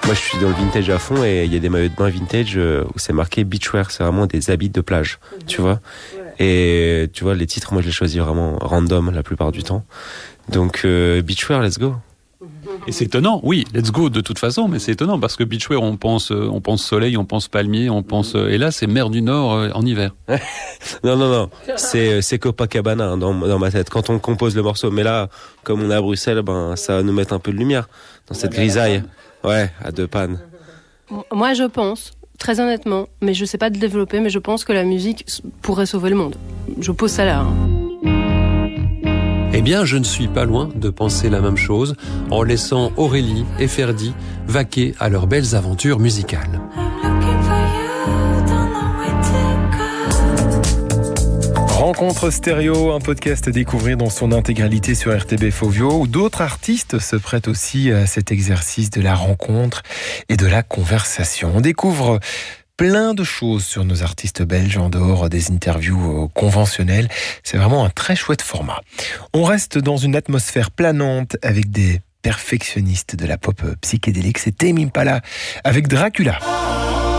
Moi, je suis dans le vintage à fond et il y a des maillots de bain vintage où c'est marqué beachwear. C'est vraiment des habits de plage, tu vois. Et tu vois, les titres, moi, je les choisis vraiment random la plupart du temps. Donc, beachwear, let's go. Et c'est étonnant, oui, let's go de toute façon, mais c'est étonnant parce que beachwear, on pense soleil, on pense palmier, on pense et là c'est mer du Nord en hiver. Non, c'est Copacabana hein, dans ma tête quand on compose le morceau. Mais là, comme on est à Bruxelles, ça va nous mettre un peu de lumière dans cette grisaille. Ouais, à deux pannes. Moi, je pense, très honnêtement, mais je sais pas le développer, mais je pense que la musique pourrait sauver le monde. Je pose ça là. Eh bien, je ne suis pas loin de penser la même chose en laissant Aurélie et Ferdi vaquer à leurs belles aventures musicales. Rencontre stéréo, un podcast à découvrir dans son intégralité sur RTB Fovio, où d'autres artistes se prêtent aussi à cet exercice de la rencontre et de la conversation. On découvre plein de choses sur nos artistes belges en dehors des interviews conventionnelles. C'est vraiment un très chouette format. On reste dans une atmosphère planante avec des perfectionnistes de la pop psychédélique. C'est Tame Impala avec Dracula.